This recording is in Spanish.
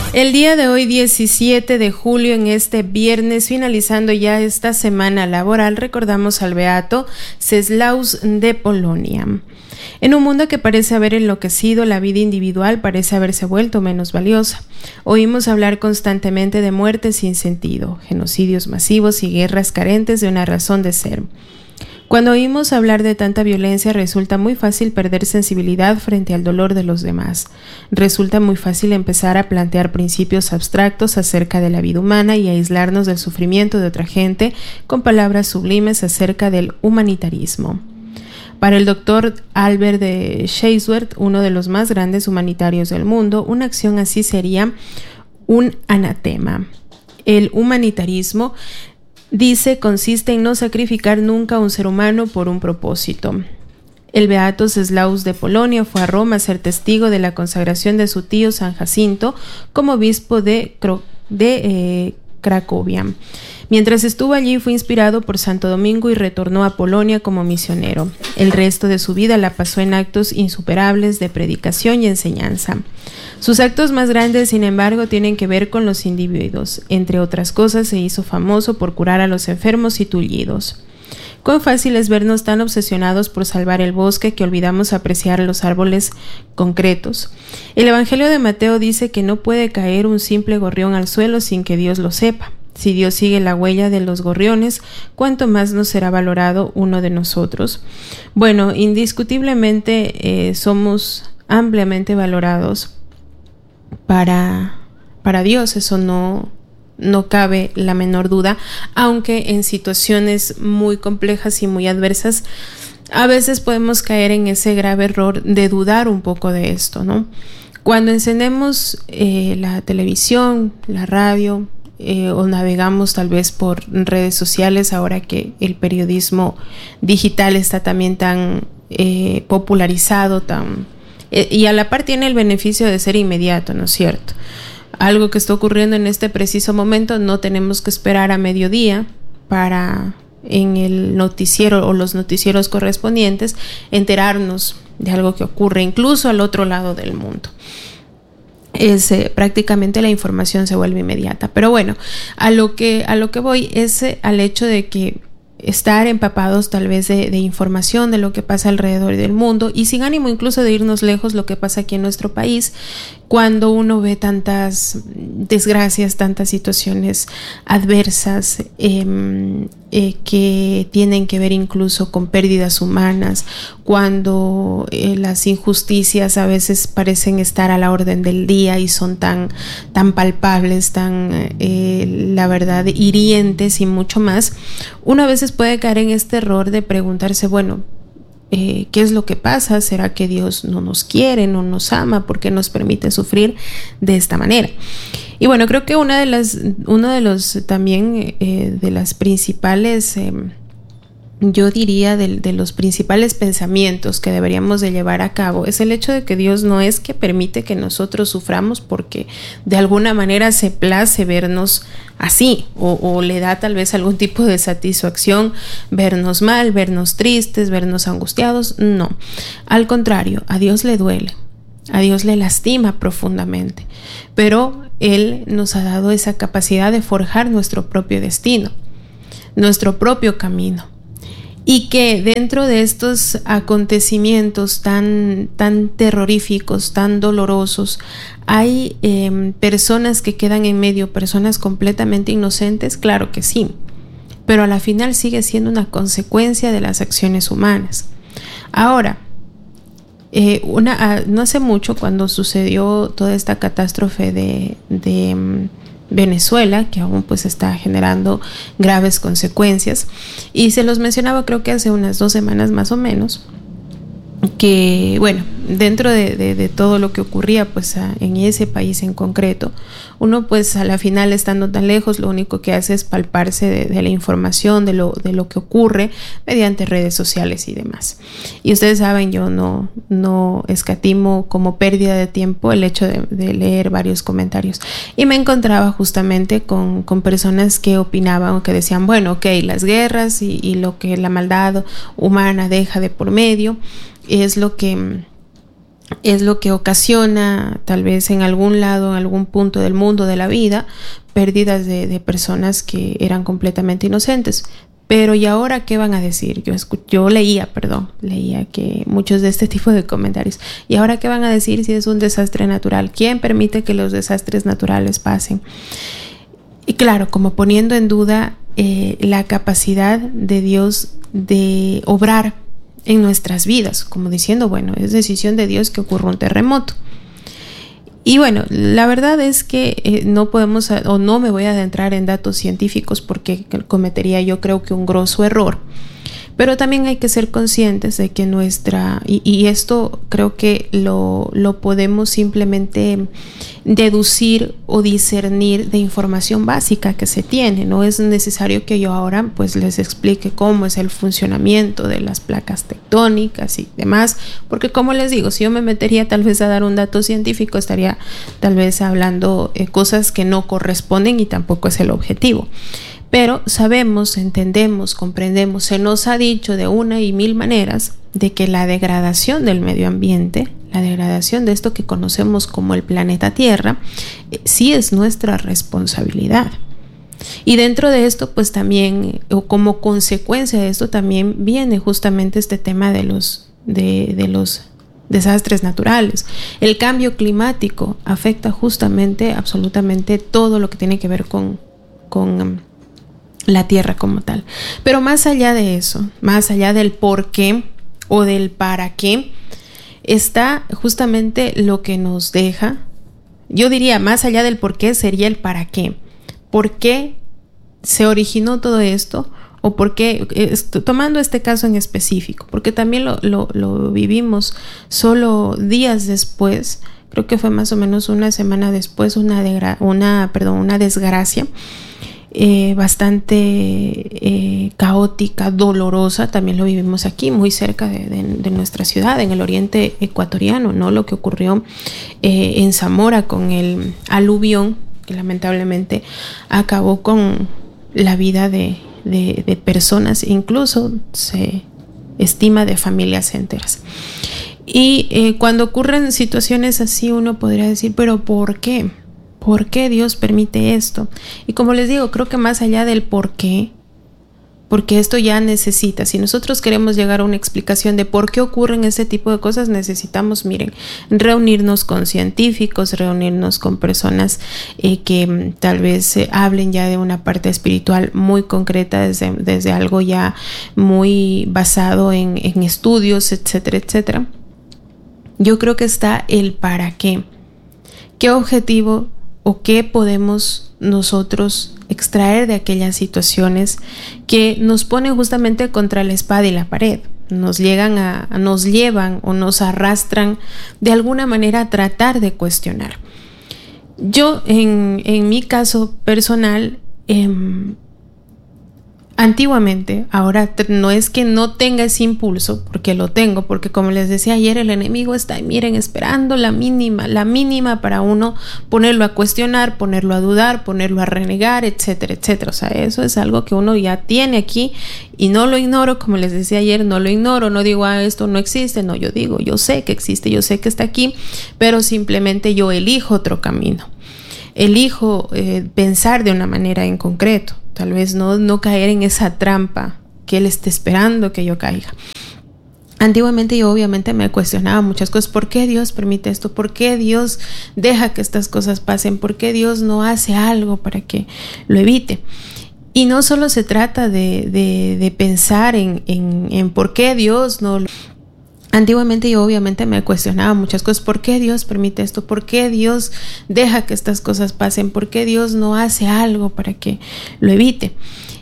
El día de hoy, 17 de julio, en este viernes, finalizando ya esta semana laboral, recordamos al beato Ceslaus de Polonia. En un mundo que parece haber enloquecido, la vida individual parece haberse vuelto menos valiosa. Oímos hablar constantemente de muertes sin sentido, genocidios masivos y guerras carentes de una razón de ser. Cuando oímos hablar de tanta violencia, resulta muy fácil perder sensibilidad frente al dolor de los demás. Resulta muy fácil empezar a plantear principios abstractos acerca de la vida humana y aislarnos del sufrimiento de otra gente con palabras sublimes acerca del humanitarismo. Para el doctor Albert de Shakespeare, uno de los más grandes humanitarios del mundo, una acción así sería un anatema. El humanitarismo, dice, consiste en no sacrificar nunca a un ser humano por un propósito. El beato Ceslaus de Polonia fue a Roma a ser testigo de la consagración de su tío San Jacinto como obispo de Cracovia. Mientras estuvo allí fue inspirado por Santo Domingo y retornó a Polonia como misionero. El resto de su vida la pasó en actos insuperables de predicación y enseñanza. Sus actos más grandes, sin embargo, tienen que ver con los individuos. Entre otras cosas, se hizo famoso por curar a los enfermos y tullidos. Cuán fácil es vernos tan obsesionados por salvar el bosque que olvidamos apreciar los árboles concretos. El Evangelio de Mateo dice que no puede caer un simple gorrión al suelo sin que Dios lo sepa. Si Dios sigue la huella de los gorriones, ¿cuánto más nos será valorado uno de nosotros? Bueno, indiscutiblemente somos ampliamente valorados para Dios, eso no cabe la menor duda, aunque en situaciones muy complejas y muy adversas a veces podemos caer en ese grave error de dudar un poco de esto, ¿no? Cuando encendemos la televisión, la radio, o navegamos tal vez por redes sociales, ahora que el periodismo digital está también tan popularizado, y a la par tiene el beneficio de ser inmediato, ¿no es cierto? Algo que está ocurriendo en este preciso momento, no tenemos que esperar a mediodía para en el noticiero o los noticieros correspondientes enterarnos de algo que ocurre incluso al otro lado del mundo. Prácticamente la información se vuelve inmediata. Pero bueno, a lo que voy es al hecho de que estar empapados tal vez de información de lo que pasa alrededor del mundo, y sin ánimo incluso de irnos lejos, lo que pasa aquí en nuestro país, cuando uno ve tantas desgracias, tantas situaciones adversas que tienen que ver incluso con pérdidas humanas, cuando las injusticias a veces parecen estar a la orden del día y son tan palpables, la verdad, hirientes y mucho más, uno a veces puede caer en este error de preguntarse, bueno, ¿qué es lo que pasa? ¿Será que Dios no nos quiere, no nos ama? ¿Por qué nos permite sufrir de esta manera? Y bueno, creo que uno de los también de las principales, yo diría de los principales pensamientos que deberíamos de llevar a cabo es el hecho de que Dios no es que permite que nosotros suframos porque de alguna manera se place vernos así o le da tal vez algún tipo de satisfacción vernos mal, vernos tristes, vernos angustiados. No, al contrario, a Dios le duele, a Dios le lastima profundamente, pero Él nos ha dado esa capacidad de forjar nuestro propio destino, nuestro propio camino. Y que dentro de estos acontecimientos tan terroríficos, tan dolorosos, hay personas que quedan en medio, personas completamente inocentes, claro que sí, pero a la final sigue siendo una consecuencia de las acciones humanas. Ahora, no hace mucho, cuando sucedió toda esta catástrofe de Venezuela, que aún pues está generando graves consecuencias, y se los mencionaba creo que hace unas 2 semanas más o menos, que bueno, dentro de todo lo que ocurría pues en ese país en concreto, uno pues a la final, estando tan lejos, lo único que hace es palparse de la información de lo que ocurre mediante redes sociales y demás. Y ustedes saben, yo no escatimo como pérdida de tiempo el hecho de leer varios comentarios, y me encontraba justamente con personas que opinaban o que decían, bueno, ok, las guerras y lo que la maldad humana deja de por medio es lo que es lo que ocasiona, tal vez en algún lado, en algún punto del mundo de la vida, pérdidas de personas que eran completamente inocentes. Pero ¿y ahora qué van a decir? Yo leía que muchos de este tipo de comentarios. ¿Y ahora qué van a decir si es un desastre natural? ¿Quién permite que los desastres naturales pasen? Y claro, como poniendo en duda la capacidad de Dios de obrar en nuestras vidas, como diciendo, bueno, es decisión de Dios que ocurra un terremoto. Y bueno, la verdad es que no podemos o no me voy a adentrar en datos científicos porque cometería yo creo que un grosso error. Pero también hay que ser conscientes de que y esto creo que lo podemos simplemente deducir o discernir de información básica que se tiene. No es necesario que yo ahora pues les explique cómo es el funcionamiento de las placas tectónicas y demás, porque como les digo, si yo me metería tal vez a dar un dato científico, estaría tal vez hablando cosas que no corresponden y tampoco es el objetivo. Pero sabemos, entendemos, comprendemos, se nos ha dicho de una y mil maneras de que la degradación del medio ambiente, la degradación de esto que conocemos como el planeta Tierra, sí es nuestra responsabilidad. Y dentro de esto, pues también, o como consecuencia de esto, también viene justamente este tema de los desastres naturales. El cambio climático afecta justamente, absolutamente todo lo que tiene que ver con la Tierra como tal. Pero más allá de eso, más allá del por qué o del para qué, está justamente lo que nos deja. Yo diría, más allá del por qué, sería el para qué. ¿Por qué se originó todo esto? O por qué, tomando este caso en específico, porque también lo vivimos solo días después, creo que fue más o menos una semana después, una desgracia bastante caótica, dolorosa. También lo vivimos aquí, muy cerca de nuestra ciudad, en el oriente ecuatoriano, ¿no? Lo que ocurrió en Zamora con el aluvión, que lamentablemente acabó con la vida de personas, incluso se estima de familias enteras. Y cuando ocurren situaciones así, uno podría decir, ¿pero por qué? ¿Por qué Dios permite esto? Y como les digo, creo que más allá del por qué, porque esto ya necesita, si nosotros queremos llegar a una explicación de por qué ocurren este tipo de cosas, necesitamos, reunirnos con científicos, reunirnos con personas que tal vez hablen ya de una parte espiritual muy concreta, desde algo ya muy basado en estudios, etcétera, etcétera. Yo creo que está el para qué. ¿Qué objetivo o qué podemos nosotros extraer de aquellas situaciones que nos ponen justamente contra la espada y la pared? Nos llevan o nos arrastran de alguna manera a tratar de cuestionar. Yo, en mi caso personal, antiguamente, ahora no es que no tenga ese impulso, porque lo tengo, porque como les decía ayer, el enemigo está, esperando la mínima para uno ponerlo a cuestionar, ponerlo a dudar, ponerlo a renegar, etcétera, etcétera. O sea, eso es algo que uno ya tiene aquí y no lo ignoro, como les decía ayer, no lo ignoro, no digo, esto no existe, no, yo digo, yo sé que existe, yo sé que está aquí, pero simplemente yo elijo otro camino. Elijo pensar de una manera en concreto. Tal vez no caer en esa trampa que él esté esperando que yo caiga. Antiguamente yo obviamente me cuestionaba muchas cosas. ¿Por qué Dios permite esto? ¿Por qué Dios deja que estas cosas pasen? ¿Por qué Dios no hace algo para que lo evite? Y no solo se trata de pensar en por qué Dios no... Antiguamente yo obviamente me cuestionaba muchas cosas. ¿Por qué Dios permite esto? ¿Por qué Dios deja que estas cosas pasen? ¿Por qué Dios no hace algo para que lo evite?